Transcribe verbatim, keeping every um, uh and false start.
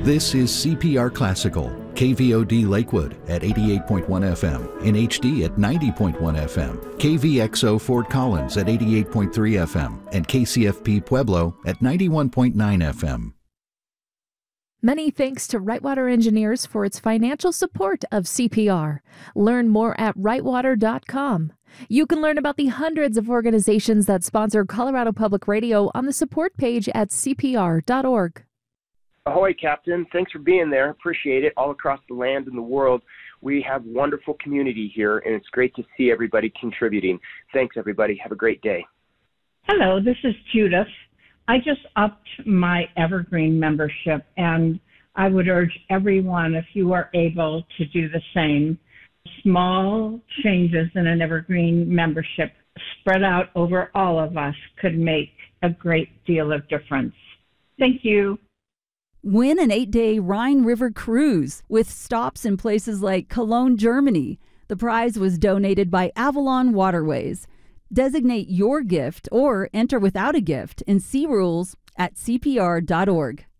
This is C P R Classical, K V O D Lakewood at eighty-eight point one F M, in H D at ninety point one F M, K V X O Fort Collins at eighty-eight point three F M, and K C F P Pueblo at ninety-one point nine F M. Many thanks to Rightwater Engineers for its financial support of C P R. Learn more at rightwater dot com. You can learn about the hundreds of organizations that sponsor Colorado Public Radio on the support page at C P R dot org. Ahoy, Captain. Thanks for being there. Appreciate it. All across the land and the world, we have wonderful community here, and it's great to see everybody contributing. Thanks, everybody. Have a great day. Hello, this is Judith. I just upped my Evergreen membership, and I would urge everyone, if you are able, to do the same. Small changes in an Evergreen membership spread out over all of us could make a great deal of difference. Thank you. Win an eight-day Rhine River cruise with stops in places like Cologne, Germany. The prize was donated by Avalon Waterways. Designate your gift or enter without a gift and see rules at C P R dot org.